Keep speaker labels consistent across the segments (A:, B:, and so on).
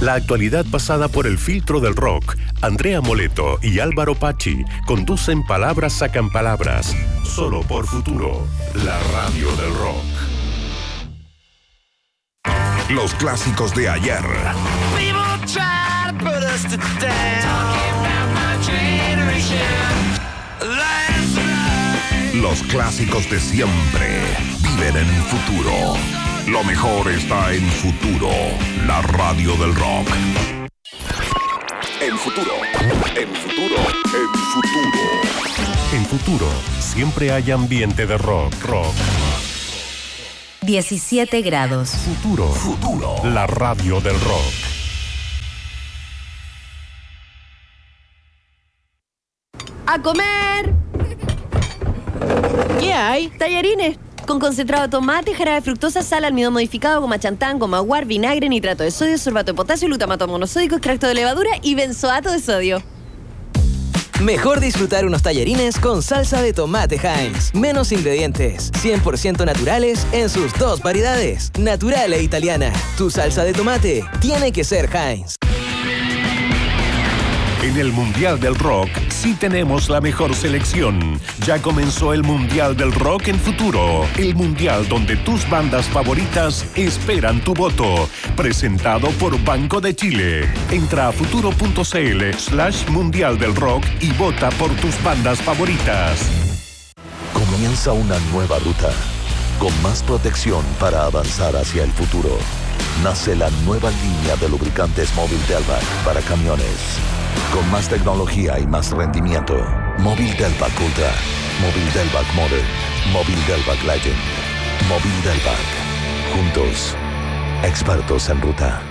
A: La actualidad pasada por el filtro del rock. Andrea Moleto y Álvaro Pachi conducen Palabras Sacan Palabras. Solo por Futuro, la radio del rock.
B: Los clásicos de ayer. Los clásicos de siempre viven en el futuro. Lo mejor está en Futuro, la radio del rock. En Futuro, en Futuro, en Futuro.
A: En Futuro, siempre hay ambiente de rock.
C: 17 grados.
A: Futuro, la radio del rock.
D: ¡A comer!
E: ¿Qué hay?
D: Tallarines con concentrado de tomate, jarabe de fructosa, sal, almidón modificado, goma chantán, goma guar, vinagre, nitrato de sodio, sorbato de potasio, glutamato monosódico, extracto de levadura y benzoato de sodio.
E: Mejor disfrutar unos tallarines con salsa de tomate Heinz. Menos ingredientes, 100% naturales en sus dos variedades, natural e italiana. Tu salsa de tomate tiene que ser Heinz.
A: En el Mundial del Rock sí tenemos la mejor selección. Ya comenzó el Mundial del Rock en Futuro. El Mundial donde tus bandas favoritas esperan tu voto. Presentado por Banco de Chile. Entra a futuro.cl/Mundial del Rock y vota por tus bandas favoritas.
F: Comienza una nueva ruta. Con más protección para avanzar hacia el futuro. Nace la nueva línea de lubricantes Móvil Delvac para camiones. Con más tecnología y más rendimiento. Móvil Delvac Ultra. Móvil Delvac Modern. Móvil Delvac Legend. Móvil Delvac. Juntos. Expertos en ruta.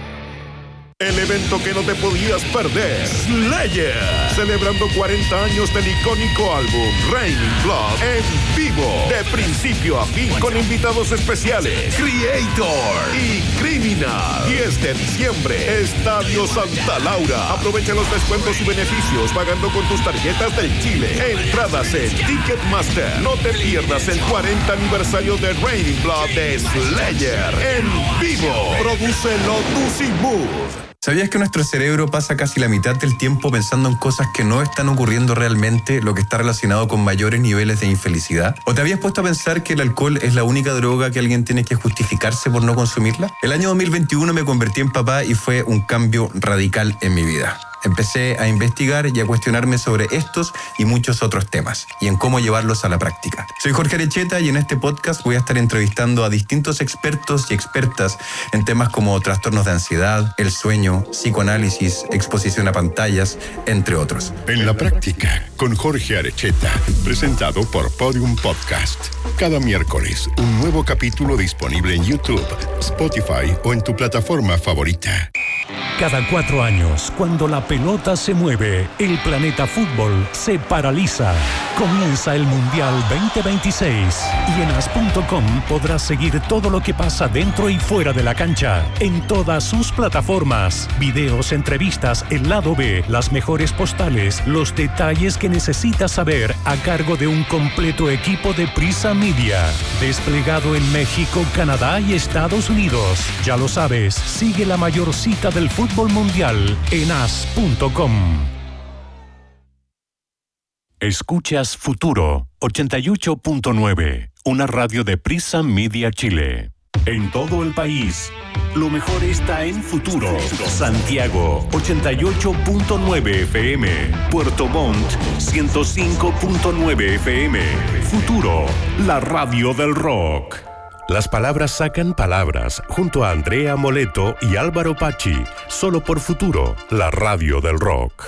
B: El evento que no te podías perder. Slayer. Celebrando 40 años del icónico álbum Raining Blood en vivo. De principio a fin con invitados especiales. Creator y Criminal. 10 de diciembre. Estadio Santa Laura. Aprovecha los descuentos y beneficios pagando con tus tarjetas del Chile. Entradas en Ticketmaster. No te pierdas el 40 aniversario de Raining Blood de Slayer en vivo. Produce Lotus y Mood.
G: ¿Sabías que nuestro cerebro pasa casi la mitad del tiempo pensando en cosas que no están ocurriendo realmente, lo que está relacionado con mayores niveles de infelicidad? ¿O te habías puesto a pensar que el alcohol es la única droga que alguien tiene que justificarse por no consumirla? El año 2021 me convertí en papá y fue un cambio radical en mi vida. Empecé a investigar y a cuestionarme sobre estos y muchos otros temas y en cómo llevarlos a la práctica. Soy Jorge Arecheta y en este podcast voy a estar entrevistando a distintos expertos y expertas en temas como trastornos de ansiedad, el sueño, psicoanálisis, exposición a pantallas, entre otros.
A: En la práctica, con Jorge Arecheta, presentado por Podium Podcast. Cada miércoles, un nuevo capítulo disponible en YouTube, Spotify o en tu plataforma favorita. Cada 4 años, cuando la pelota se mueve, el planeta fútbol se paraliza. Comienza el Mundial 2026 y en as.com podrás seguir todo lo que pasa dentro y fuera de la cancha, en todas sus plataformas. Videos, entrevistas, el lado B, las mejores postales, los detalles que necesitas saber a cargo de un completo equipo de Prisa Media. Desplegado en México, Canadá y Estados Unidos. Ya lo sabes, sigue la mayor cita del fútbol mundial en as.com. Escuchas Futuro 88.9, una radio de Prisa Media Chile. En todo el país, lo mejor está en Futuro. Santiago 88.9 FM, Puerto Montt 105.9 FM. Futuro, la radio del rock. Las palabras sacan palabras, junto a Andrea Moleto y Álvaro Pachi, solo por Futuro, la radio del rock.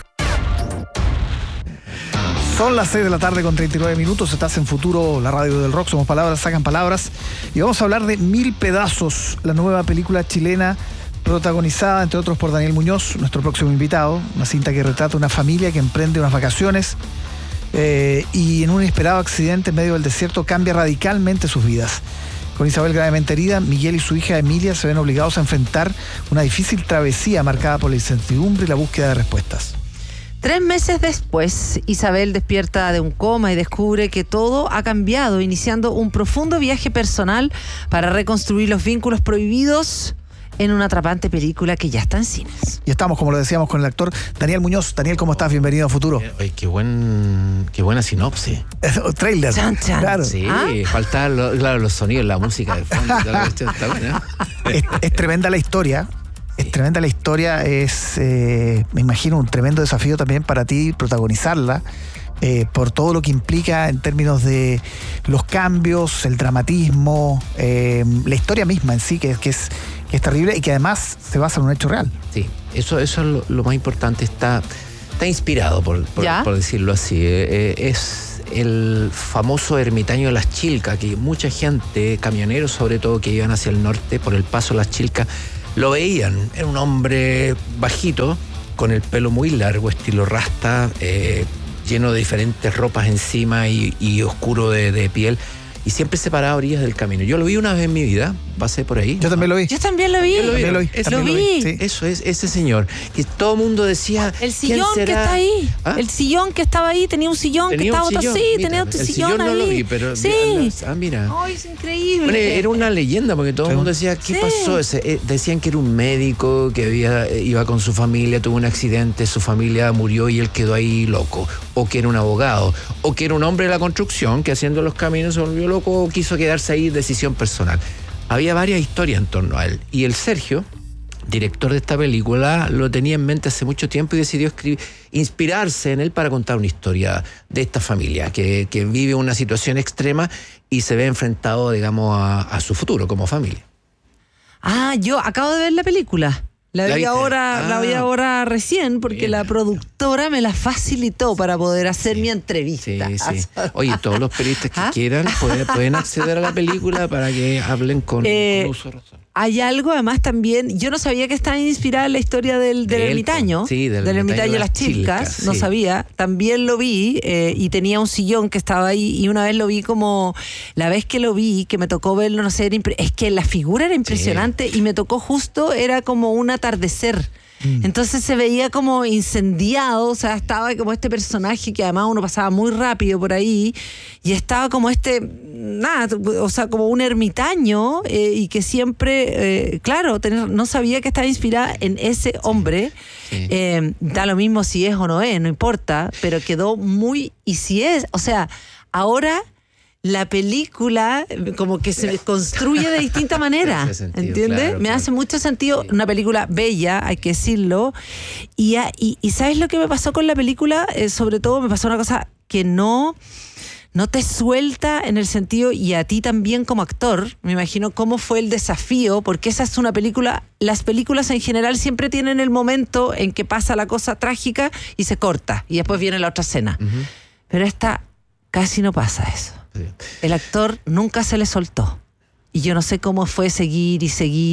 H: Son las 6 de la tarde con 39 minutos, estás en Futuro, la radio del rock, somos Palabras Sacan Palabras, y vamos a hablar de Mil Pedazos, la nueva película chilena protagonizada, entre otros, por Daniel Muñoz, nuestro próximo invitado, una cinta que retrata una familia que emprende unas vacaciones y en un inesperado accidente en medio del desierto cambia radicalmente sus vidas. Con Isabel gravemente herida, Miguel y su hija Emilia se ven obligados a enfrentar una difícil travesía marcada por la incertidumbre y la búsqueda de respuestas.
I: 3 meses después, Isabel despierta de un coma y descubre que todo ha cambiado, iniciando un profundo viaje personal para reconstruir los vínculos prohibidos en una atrapante película que ya está en cines.
H: Y estamos, como lo decíamos, con el actor Daniel Muñoz. Daniel, ¿cómo estás? Bienvenido a Futuro.
C: Oye, qué buena sinopsis.
H: Trailer.
I: Chan, chan.
H: Claro.
C: Sí, faltaban los sonidos, la música de fondo. Toda la cuestión está buena.
H: Es tremenda la historia. Es tremenda la historia. Es, me imagino, un tremendo desafío también para ti protagonizarla. Por todo lo que implica en términos de los cambios, el dramatismo, la historia misma en sí, que es terrible y que además se basa en un hecho real.
C: Sí, eso es lo más importante. Está inspirado, por decirlo así. Es el famoso ermitaño de Las Chilcas, que mucha gente, camioneros sobre todo, que iban hacia el norte por el paso Las Chilcas, lo veían. Era un hombre bajito, con el pelo muy largo, estilo rasta, lleno de diferentes ropas encima y oscuro de piel, y siempre se paraba a orillas del camino. Yo lo vi una vez en mi vida, pasé por ahí.
H: Yo también lo vi.
I: Yo también lo vi.
H: Lo vi. Sí.
C: Eso es, ese señor, que todo el mundo decía,
I: El sillón
C: ¿quién
I: que
C: será?
I: está ahí.
C: ¿Ah?
I: El sillón que estaba ahí, tenía un sillón que estaba
C: un sillón,
I: así,
C: mira,
I: tenía otro
C: el
I: sillón ahí.
C: no lo vi, pero
I: sí.
C: mira.
I: Ay, es increíble.
C: Bueno, era una leyenda, porque todo el mundo decía, ¿qué
I: Sí.
C: pasó? Decían que era un médico que iba con su familia, tuvo un accidente, su familia murió y él quedó ahí loco. O que era un abogado, o que era un hombre de la construcción que haciendo los caminos se volvió loco o quiso quedarse ahí, decisión personal. Había varias historias en torno a él. Y el Sergio, director de esta película, lo tenía en mente hace mucho tiempo y decidió inspirarse en él para contar una historia de esta familia que vive una situación extrema y se ve enfrentado, digamos, a su futuro como familia.
I: Yo acabo de ver la película. La vi ahora recién porque
C: Bien.
I: la productora me la facilitó para poder hacer mi entrevista.
C: Sí. Oye, todos los periodistas que quieran pueden acceder a la película para que hablen con uso de razón.
I: Hay algo además también, yo no sabía que estaba inspirada en la historia del ermitaño,
C: sí, del
I: ermitaño de Las Chilcas, no
C: sí.
I: sabía, también lo vi y tenía un sillón que estaba ahí y una vez lo vi como, la vez que lo vi, que me tocó verlo, no sé, es que la figura era impresionante y me tocó justo, era como un atardecer. Entonces se veía como incendiado, o sea, estaba como este personaje que además uno pasaba muy rápido por ahí y estaba como o sea, como un ermitaño y que siempre, claro, no sabía que estaba inspirada en ese hombre. Sí. Da lo mismo si es o no es, no importa, pero quedó y si es, o sea, ahora la película como que se construye de distinta manera, ¿entiendes? Claro, me hace mucho sentido, una película bella, hay que decirlo, y ¿sabes lo que me pasó con la película? Sobre todo me pasó una cosa que no te suelta en el sentido, y a ti también como actor, me imagino cómo fue el desafío, porque esa es una película, las películas en general siempre tienen el momento en que pasa la cosa trágica y se corta, y después viene la otra escena. Uh-huh. Pero esta casi no pasa eso. El actor nunca se le soltó. Y yo no sé cómo fue seguir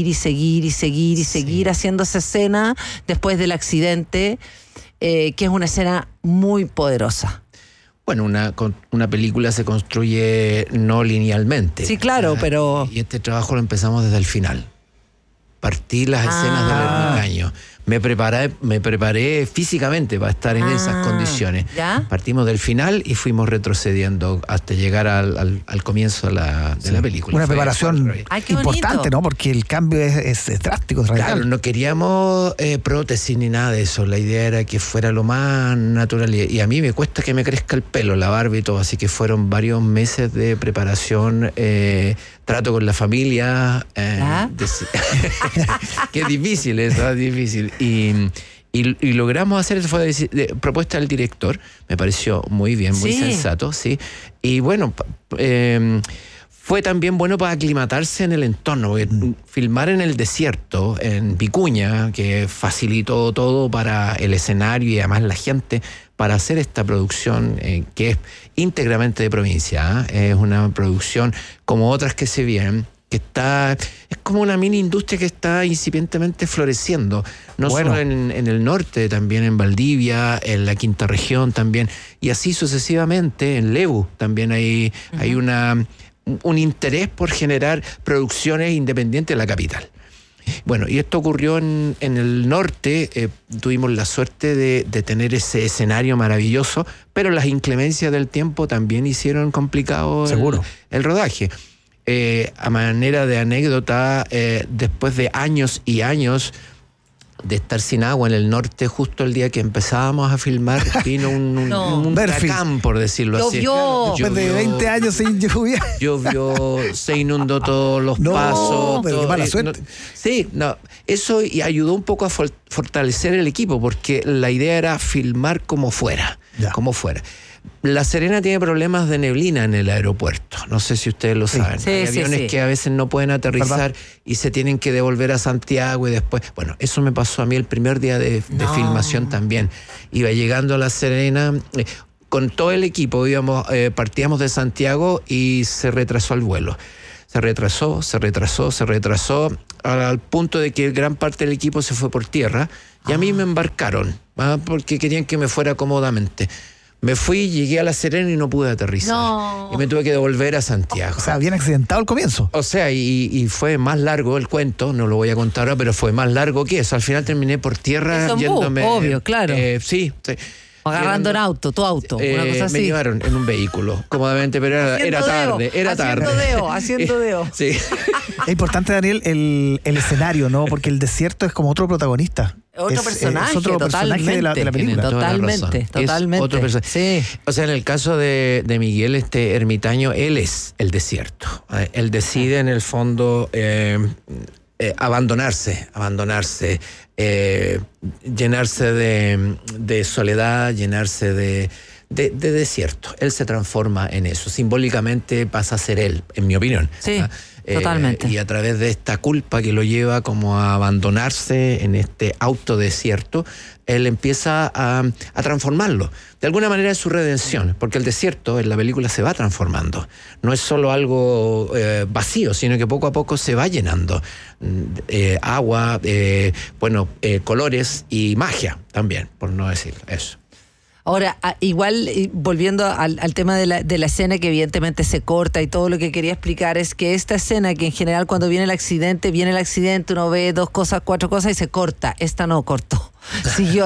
I: haciendo esa escena después del accidente, que es una escena muy poderosa.
C: Bueno, una película se construye no linealmente.
I: Sí, claro, pero...
C: Y este trabajo lo empezamos desde el final. Partí las escenas del ermitaño. Me preparé físicamente para estar en esas condiciones.
I: ¿Ya?
C: Partimos del final y fuimos retrocediendo hasta llegar al comienzo de la película.
H: Una preparación importante, ¿no? Porque el cambio es drástico, es radical.
C: Claro, no queríamos prótesis ni nada de eso. La idea era que fuera lo más natural. Y a mí me cuesta que me crezca el pelo, la barba y todo. Así que fueron varios meses de preparación, trato con la familia. Que es difícil, eso es difícil. Y logramos hacer, eso fue propuesta del director, me pareció muy bien, muy sensato, sí. Y bueno, fue también bueno para aclimatarse en el entorno, porque filmar en el desierto, en Vicuña, que facilitó todo para el escenario y además la gente, para hacer esta producción que es íntegramente de provincia, es una producción como otras que se vienen, que es como una mini industria que está incipientemente floreciendo, no solo en el norte, también en Valdivia, en la quinta región también, y así sucesivamente, en Lebu también hay un interés por generar producciones independientes de la capital. Bueno, y esto ocurrió en el norte, tuvimos la suerte de tener ese escenario maravilloso, pero las inclemencias del tiempo también hicieron complicado el rodaje. a manera de anécdota, después de años y años de estar sin agua en el norte, justo el día que empezábamos a filmar, vino un huracán, por decirlo así.
H: Después de 20 años sin lluvia.
C: Llovió, se inundó todos los pasos.
H: Pero qué mala suerte.
C: Eso y ayudó un poco a fortalecer el equipo, porque la idea era filmar como fuera. La Serena tiene problemas de neblina en el aeropuerto. No sé si ustedes lo saben. Hay aviones que a veces no pueden aterrizar y se tienen que devolver a Santiago y después... Bueno, eso me pasó a mí el primer día de filmación también. Iba llegando a La Serena... con todo el equipo partíamos de Santiago y se retrasó el vuelo. Se retrasó, al punto de que gran parte del equipo se fue por tierra y a mí me embarcaron, porque querían que me fuera cómodamente. Me fui, llegué a La Serena y no pude aterrizar. Y me tuve que devolver a Santiago.
H: O sea, bien accidentado el comienzo.
C: O sea, y fue más largo el cuento, no lo voy a contar ahora, pero fue más largo que eso. Al final terminé por tierra yéndome...
I: obvio, claro.
C: Sí.
I: Agarrando tu auto, una cosa así.
C: Me llevaron en un vehículo, cómodamente, pero era tarde.
I: Haciendo deo.
C: Sí.
H: Es importante, Daniel, el escenario, ¿no? Porque el desierto es como otro protagonista.
I: Otro personaje,
H: es otro personaje de la película.
I: Totalmente.
C: Otro personaje.
I: Sí.
C: O sea, en el caso de Miguel, este ermitaño, él es el desierto. Él decide, en el fondo, abandonarse, llenarse de soledad, llenarse de desierto. Él se transforma en eso. Simbólicamente pasa a ser él, en mi opinión.
I: Sí. Totalmente.
C: Y a través de esta culpa que lo lleva como a abandonarse en este autodesierto, él empieza a transformarlo. De alguna manera es su redención, porque el desierto en la película se va transformando. No es solo algo vacío, sino que poco a poco se va llenando. Agua, colores y magia también, por no decir eso.
I: Ahora, igual, volviendo al tema de la escena, que evidentemente se corta, y todo lo que quería explicar es que esta escena, que en general cuando viene el accidente, uno ve 2 cosas, 4 cosas y se corta. Esta no cortó. Siguió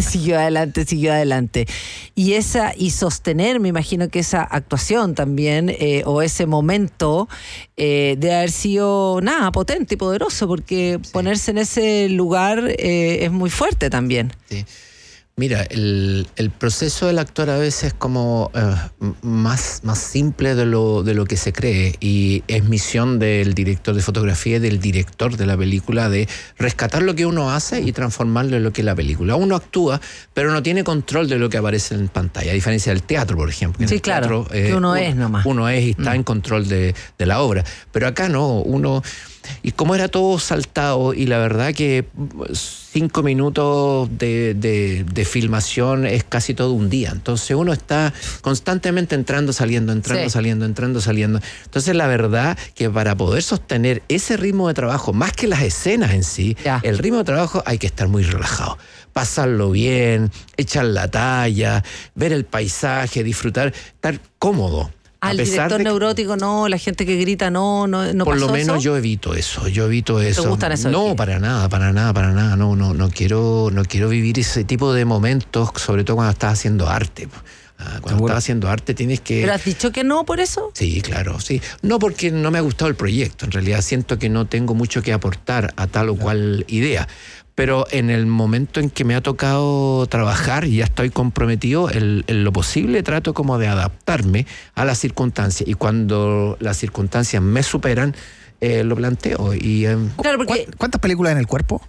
I: adelante. Y sostener, me imagino que esa actuación también, o ese momento, de haber sido, potente y poderoso, porque ponerse en ese lugar es muy fuerte también.
C: Sí. Mira, el proceso del actor a veces es como más simple de lo que se cree, y es misión del director de fotografía y del director de la película de rescatar lo que uno hace y transformarlo en lo que es la película. Uno actúa, pero no tiene control de lo que aparece en pantalla, a diferencia del teatro, por ejemplo.
I: Sí, claro, que uno es nomás.
C: Uno es y está en control de la obra, pero acá no, uno... Y como era todo saltado, y la verdad que 5 minutos de filmación es casi todo un día. Entonces uno está constantemente entrando, saliendo. Entonces la verdad que para poder sostener ese ritmo de trabajo, más que las escenas en sí, el ritmo de trabajo hay que estar muy relajado. Pasarlo bien, echar la talla, ver el paisaje, disfrutar, estar cómodo.
I: Al director neurótico no, la gente que grita no
C: por lo menos
I: eso.
C: yo evito eso.
I: ¿Te gustan eso?
C: No, para nada. No quiero vivir ese tipo de momentos, sobre todo cuando estás haciendo arte. Cuando estás haciendo arte tienes que...
I: ¿Pero has dicho que no por eso?
C: Sí, claro, sí. No porque no me ha gustado el proyecto. En realidad siento que no tengo mucho que aportar a tal o cual idea. Pero en el momento en que me ha tocado trabajar y ya estoy comprometido, en lo posible trato como de adaptarme a las circunstancias. Y cuando las circunstancias me superan, lo planteo. Y,
I: claro, porque...
H: ¿Cuántas películas en el cuerpo?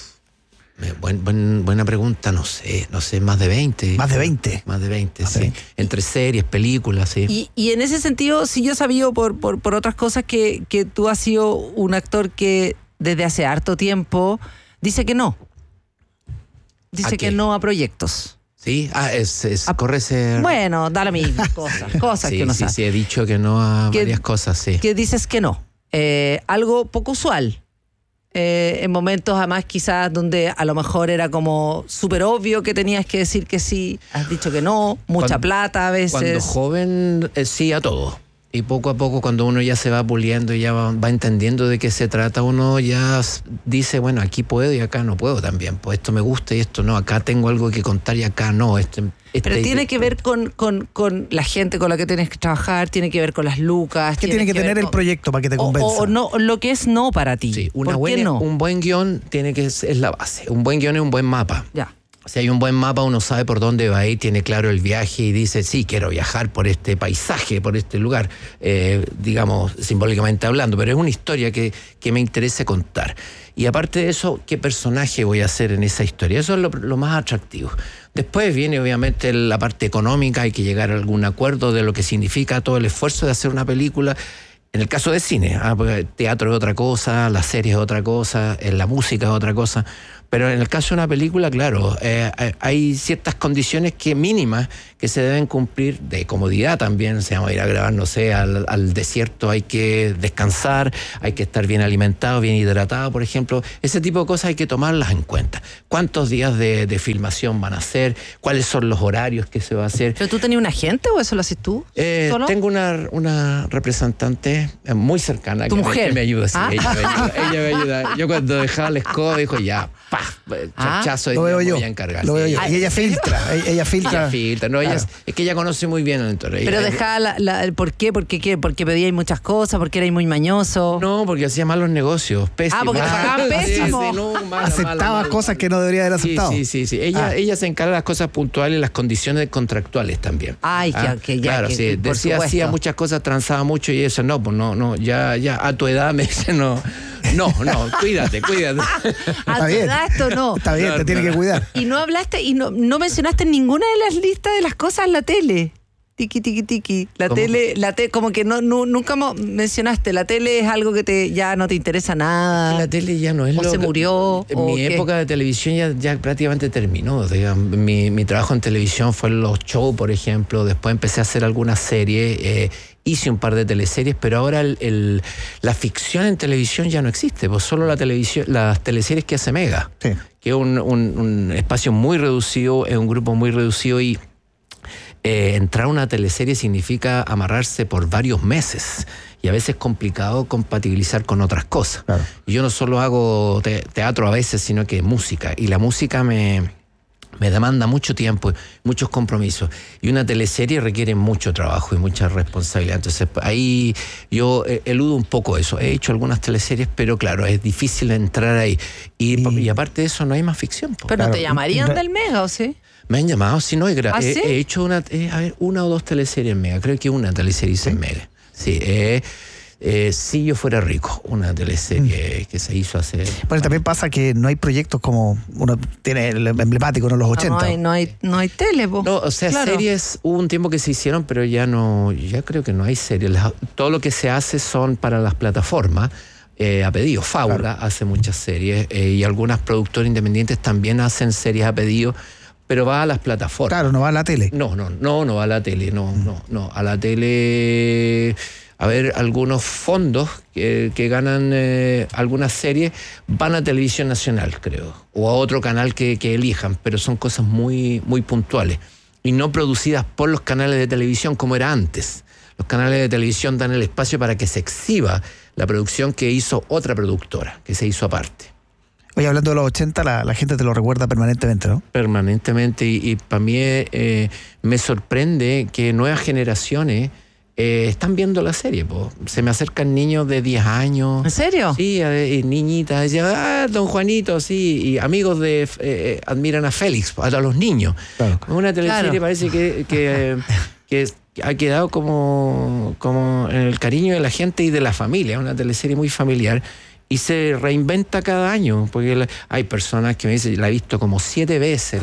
C: Buena pregunta, no sé, más de 20.
H: Más de 20.
C: Más de 20, sí. Entre series, películas, sí.
I: Y en ese sentido, sí, yo he sabido por otras cosas que tú has sido un actor que desde hace harto tiempo dice que no. Dice que no a proyectos.
C: Sí, corre ese...
I: Bueno, da la misma cosas
C: sí,
I: que uno sabe.
C: Sí, he dicho que no a varias cosas, sí.
I: Que dices que no. Algo poco usual. En momentos además quizás donde a lo mejor era como súper obvio que tenías que decir que sí, has dicho que no, plata a veces.
C: Cuando joven, sí a todo. Y poco a poco, cuando uno ya se va puliendo y ya va entendiendo de qué se trata, uno ya dice, bueno, aquí puedo y acá no puedo también. Pues esto me gusta y esto no. Acá tengo algo que contar y acá no.
I: Pero tiene que ver con la gente con la que tienes que trabajar, tiene que ver con las lucas.
H: ¿Qué tiene que tener el proyecto para que te convenza?
I: O no, lo que es no para ti.
C: Sí,
I: ¿Por qué no?
C: un buen guión es la base. Un buen guión es un buen mapa.
I: Ya.
C: Si hay un buen mapa, uno sabe por dónde va a ir, tiene claro el viaje y dice, sí, quiero viajar por este paisaje, por este lugar, digamos, simbólicamente hablando, pero es una historia que me interesa contar. Y aparte de eso, ¿qué personaje voy a hacer en esa historia? Eso es lo más atractivo. Después viene, obviamente, la parte económica, hay que llegar a algún acuerdo de lo que significa todo el esfuerzo de hacer una película. En el caso de cine, porque el teatro es otra cosa, la serie es otra cosa, la música es otra cosa. Pero en el caso de una película, claro, hay ciertas condiciones mínimas que se deben cumplir, de comodidad también. Si vamos a ir a grabar, no sé, al desierto, hay que descansar, hay que estar bien alimentado, bien hidratado, por ejemplo. Ese tipo de cosas hay que tomarlas en cuenta. ¿Cuántos días de filmación van a hacer? ¿Cuáles son los horarios que se va a hacer?
I: ¿Pero tú tenías un agente o eso lo haces tú? ¿Solo?
C: Tengo una representante muy cercana que me ayuda. Sí, ella me ayuda. Yo cuando dejaba la escoba, dijo, ya, chachazo,
H: lo veo yo.
C: Voy a encargar.
H: Lo veo yo. Y ella filtra. Ella filtra.
C: No, claro. Es que ella conoce muy bien el entorno.
I: Pero dejaba ¿por qué? ¿Porque pedíais muchas cosas? ¿Porque erais muy mañoso?
C: No, porque hacía malos negocios. Pésimo.
I: Porque pagaban pésimo.
H: Aceptaba cosas que no debería haber aceptado.
C: Sí. Ella se encarga de las cosas puntuales, las condiciones contractuales también.
I: Claro,
C: sí. Decía, hacía muchas cosas, transaba mucho y eso, no, ya, a tu edad me dice, no, cuídate.
I: A tu edad esto no.
H: Está bien, te tiene que cuidar.
I: Y no hablaste, y no mencionaste en ninguna de las listas de las cosas en la tele. Tiki. La tele, como que nunca mencionaste, la tele es algo que ya no te interesa nada.
C: La tele ya no es
I: se murió.
C: Mi época de televisión ya prácticamente terminó. Digamos. Mi trabajo en televisión fue en los shows, por ejemplo. Después empecé a hacer algunas series. Hice un par de teleseries, pero ahora la ficción en televisión ya no existe, pues solo las teleseries que hace Mega, sí. Que es un espacio muy reducido, es un grupo muy reducido y entrar a una teleserie significa amarrarse por varios meses y a veces es complicado compatibilizar con otras cosas. Claro. Y yo no solo hago teatro a veces, sino que música, y la música me demanda mucho tiempo, muchos compromisos. Y una teleserie requiere mucho trabajo y mucha responsabilidad. Entonces, ahí yo eludo un poco eso. He hecho algunas teleseries, pero claro, es difícil entrar ahí. Y aparte de eso, no hay más ficción.
I: Pero claro. ¿No te llamarían del Mega o sí?
C: Me han llamado, si no,
I: ¿sí?
C: He hecho una o dos teleseries en Mega. Creo que una teleserie hice en Mega. Sí, Si yo fuera rico, una teleserie que se hizo hace...
H: Bueno, también pasa que no hay proyectos como uno tiene el emblemático en los 80.
I: No hay tele, po.
C: No, o sea, claro. Series hubo un tiempo que se hicieron, pero ya creo que no hay series. Todo lo que se hace son para las plataformas. A pedido. Fábula hace muchas series y algunas productoras independientes también hacen series a pedido, pero va a las plataformas.
H: Claro, no va a la tele.
C: No va a la tele, no. A la tele... A ver, algunos fondos que ganan algunas series van a Televisión Nacional, creo, o a otro canal que elijan, pero son cosas muy, muy puntuales y no producidas por los canales de televisión como era antes. Los canales de televisión dan el espacio para que se exhiba la producción que hizo otra productora, que se hizo aparte.
H: Oye, hablando de los 80, la gente te lo recuerda permanentemente, ¿no?
C: Permanentemente, y para mí me sorprende que nuevas generaciones están viendo la serie, po. Se me acercan niños de 10 años.
I: ¿En serio?
C: Sí, niñitas. Decían, don Juanito, sí. Y amigos admiran a Félix, a los niños. Claro. Una teleserie parece que ha quedado como en el cariño de la gente y de la familia. Una teleserie muy familiar. Y se reinventa cada año. Porque hay personas que me dicen, la he visto como 7 veces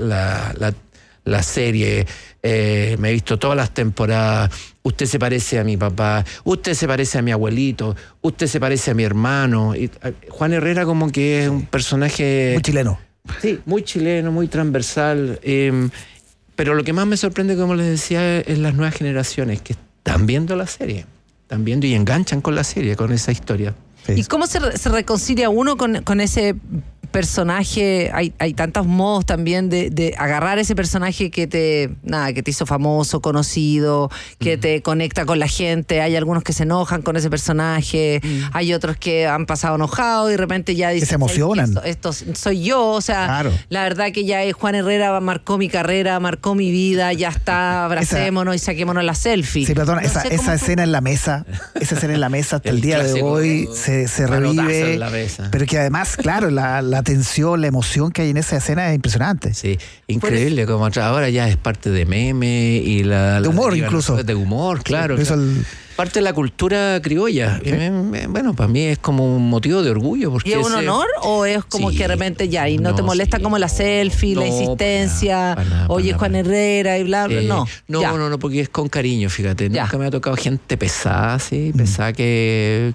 C: la serie. Me he visto todas las temporadas. Usted se parece a mi papá, usted se parece a mi abuelito, usted se parece a mi hermano. Y Juan Herrera como que es un personaje...
H: Muy chileno.
C: Sí, muy chileno, muy transversal. Pero lo que más me sorprende, como les decía, es las nuevas generaciones que están viendo la serie. Están viendo y enganchan con la serie, con esa historia.
I: ¿Y cómo se reconcilia uno con ese personaje, hay tantos modos también de agarrar ese personaje que te hizo famoso, conocido, que te conecta con la gente. Hay algunos que se enojan con ese personaje, hay otros que han pasado enojados y de repente ya dicen,
H: que se emocionan.
I: Esto soy yo, o sea,
H: claro.
I: La verdad que ya Juan Herrera marcó mi carrera, marcó mi vida, ya está, abracémonos y saquémonos la selfie.
H: Sí, perdona, esa escena en la mesa, hasta el día de hoy se revive,
C: en la mesa.
H: pero que además, claro, la tensión, la emoción que hay en esa escena es impresionante.
C: Sí, increíble, como ahora ya es parte de meme y de
H: humor incluso.
C: De humor, claro.
H: Sí,
C: parte de la cultura criolla. Bueno, para mí es como un motivo de orgullo. Porque
I: ¿y es un honor o es como que de repente ya y no te molesta como la selfie, la insistencia, oye Juan Herrera y bla, bla? No, porque es con cariño, fíjate. Nunca me ha tocado gente pesada, pesada que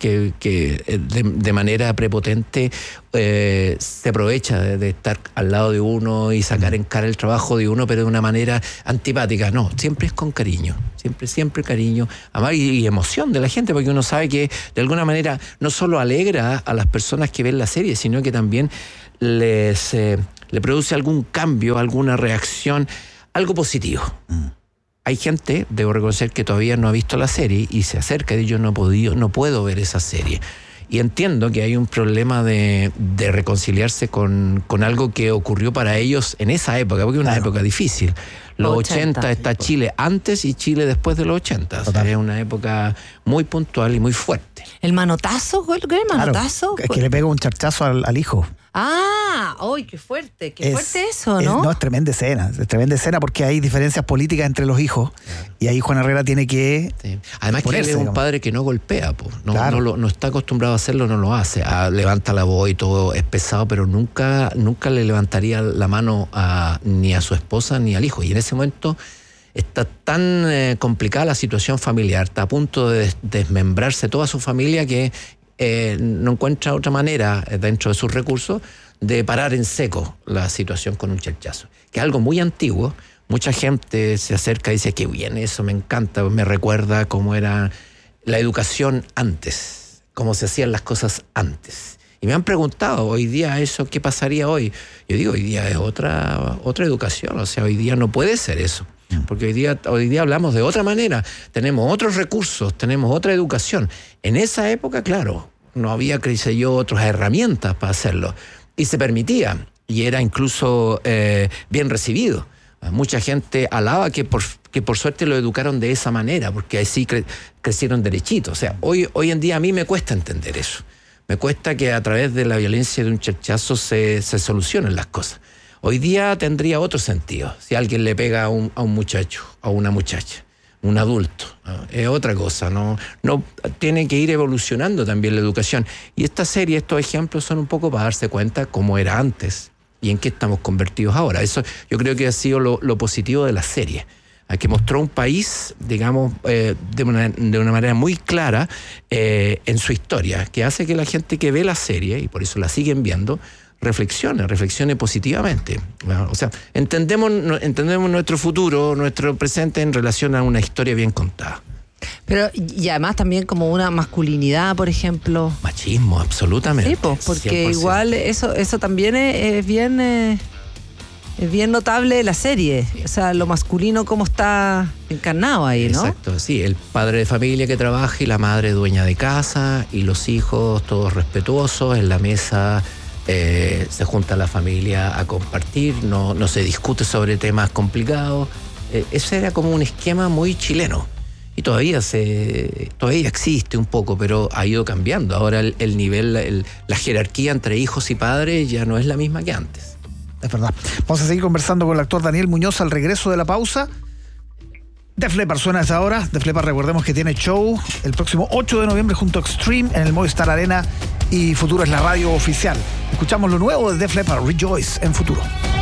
I: de manera prepotente se aprovecha de estar al lado de uno y sacar en cara el trabajo de uno, pero de una manera antipática. No, siempre es con cariño. Siempre cariño, amor y emoción de la gente, porque uno sabe que de alguna manera no solo alegra a las personas que ven la serie, sino que también le produce algún cambio, alguna reacción, algo positivo. Hay gente, debo reconocer, que todavía no ha visto la serie y se acerca y yo no puedo ver esa serie. Y entiendo que hay un problema de reconciliarse con algo que ocurrió para ellos en esa época, porque es una época difícil. Los 80 está Chile antes y Chile después de los 80. O sea, es una época muy puntual y muy fuerte. ¿El manotazo? ¿Qué es el manotazo?
H: Es que le pega un charchazo al hijo.
I: ¡Ay, qué fuerte! Qué fuerte eso, ¿no?
H: Es tremenda escena porque hay diferencias políticas entre los hijos y ahí Juan Herrera tiene que
C: además que él es un padre que no golpea, no está acostumbrado a hacerlo, no lo hace. Levanta la voz y todo es pesado, pero nunca le levantaría la mano ni a su esposa ni al hijo. Y en ese momento está tan complicada la situación familiar, está a punto de desmembrarse toda su familia que no encuentra otra manera dentro de sus recursos de parar en seco la situación con un charchazo, que es algo muy antiguo. Mucha gente se acerca y dice que bien, eso me encanta, me recuerda cómo era la educación antes, cómo se hacían las cosas antes. Y me han preguntado, hoy día eso, ¿qué pasaría hoy? Yo digo, hoy día es otra educación, o sea, hoy día no puede ser eso. Porque hoy día hablamos de otra manera, tenemos otros recursos, tenemos otra educación. En esa época, claro, no había, otras herramientas para hacerlo. Y se permitía, y era incluso bien recibido. Mucha gente alaba que por suerte lo educaron de esa manera, porque así crecieron derechitos. O sea, hoy en día a mí me cuesta entender eso. Me cuesta que a través de la violencia de un charchazo se solucionen las cosas. Hoy día tendría otro sentido. Si alguien le pega a un muchacho, a una muchacha, un adulto, ¿no? Es otra cosa. No tiene que ir evolucionando también la educación. Y esta serie, estos ejemplos son un poco para darse cuenta cómo era antes y en qué estamos convertidos ahora. Eso yo creo que ha sido lo positivo de la serie. Que mostró un país, digamos, de una manera muy clara en su historia, que hace que la gente que ve la serie, y por eso la siguen viendo, reflexione positivamente. O sea, entendemos nuestro futuro, nuestro presente en relación a una historia bien contada.
I: Pero, y además también como una masculinidad, por ejemplo.
C: Machismo, absolutamente.
I: Sí, pues, porque 100%. Igual eso también es bien notable la serie. O sea, lo masculino como está encarnado ahí, ¿no?
C: Exacto, sí. El padre de familia que trabaja y la madre dueña de casa y los hijos todos respetuosos en la mesa. Se junta la familia a compartir, no se discute sobre temas complicados. Ese era como un esquema muy chileno y todavía existe un poco, pero ha ido cambiando. Ahora el nivel, la jerarquía entre hijos y padres ya no es la misma que antes.
H: Es verdad. Vamos a seguir conversando con el actor Daniel Muñoz al regreso de la pausa. Def Leppard suena a esa hora. Def Leppard, recordemos que tiene show el próximo 8 de noviembre junto a Extreme en el Movistar Arena y Futuro es la radio oficial. Escuchamos lo nuevo de Def Leppard, Rejoice, en Futuro.